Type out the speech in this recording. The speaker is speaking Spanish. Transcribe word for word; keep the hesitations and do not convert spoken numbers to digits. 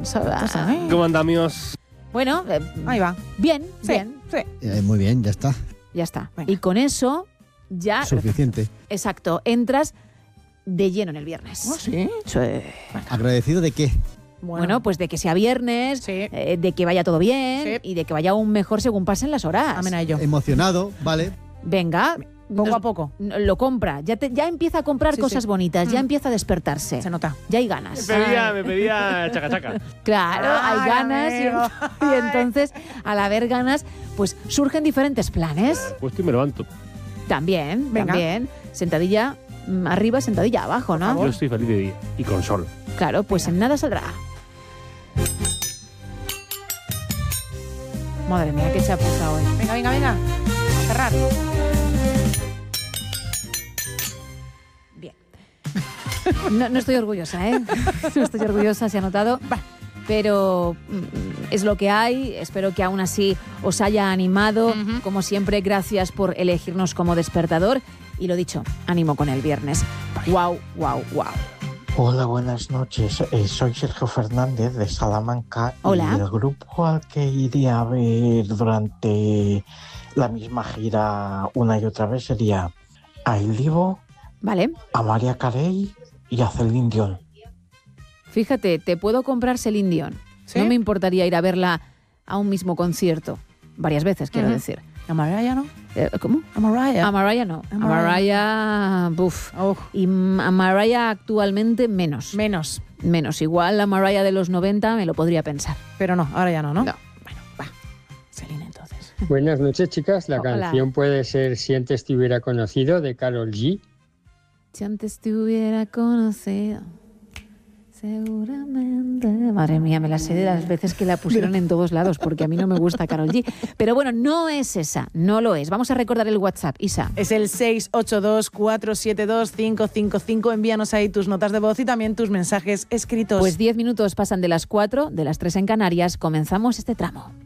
soda. ¿Cómo andamos? Bueno, eh, ahí va. Bien, sí, bien. Sí. Eh, muy bien, ya está. Ya está. Venga. Y con eso ya... Suficiente. Exacto, entras de lleno en el viernes. ¿Oh, sí? Sí. ¿Agradecido de qué? Bueno, bueno pues de que sea viernes, sí. eh, de que vaya todo bien sí. y de que vaya aún mejor según pasen las horas. Amén a ello. Emocionado, vale. Venga. Poco nos, a poco. Lo compra. Ya, te, ya empieza a comprar sí, cosas sí. bonitas, mm. ya empieza a despertarse. Se nota. Ya hay ganas. Me pedía, me pedía chaca chaca. Claro, Ay, hay ganas y, y entonces, al haber ganas, pues surgen diferentes planes. Pues y me levanto. También, Venga. también. Sentadilla arriba, sentadilla abajo, ¿no? Yo estoy feliz de día y con sol. Claro, pues en nada saldrá. Madre mía, qué chapuza hoy. Venga, venga, venga. A cerrar. Bien. No, no estoy orgullosa, ¿eh? No estoy orgullosa, se ha notado. Pero mm, es lo que hay. Espero que aún así os haya animado. Uh-huh. Como siempre, gracias por elegirnos como despertador. Y lo dicho, ánimo con el viernes. Wow, wow, wow. Hola, buenas noches. Eh, soy Sergio Fernández de Salamanca. Hola. Y el grupo al que iría a ver durante la misma gira una y otra vez sería a El Divo, vale. a María Carey y a Celine Dion. Fíjate, te puedo comprar Celine Dion. ¿Sí? No me importaría ir a verla a un mismo concierto. Varias veces, quiero uh-huh. decir. ¿A Mariah no? Eh, ¿Cómo? A Mariah. A Mariah no. A Mariah, buf. Oh. Y a Mariah actualmente menos. Menos. Menos. Igual la Mariah de los noventa me lo podría pensar. Pero no, ahora ya no, ¿no? No. Bueno, va. Celine entonces. Buenas noches, chicas. La Hola. canción puede ser Si antes te hubiera conocido, de Karol G. Si antes te hubiera conocido... Seguramente. Madre mía, me la sé de las veces que la pusieron en todos lados, porque a mí no me gusta Karol G. Pero bueno, no es esa, no lo es. Vamos a recordar el WhatsApp, Isa. Es el seis ocho dos, cuatro siete dos, cinco cinco cinco. Envíanos ahí tus notas de voz y también tus mensajes escritos. Pues diez minutos pasan de las cuatro, de las tres en Canarias. Comenzamos este tramo.